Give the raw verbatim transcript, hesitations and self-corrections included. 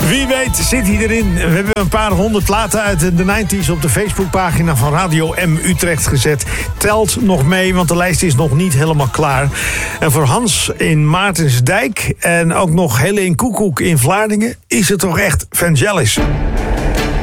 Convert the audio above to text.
Wie weet zit hij erin. We hebben een paar honderd platen uit de negentig's op de Facebookpagina van Radio M Utrecht gezet. Telt nog mee, want de lijst is nog niet helemaal klaar. En voor Hans in Maartensdijk en ook nog Helene Koekoek in Vlaardingen is het toch echt Vangelis.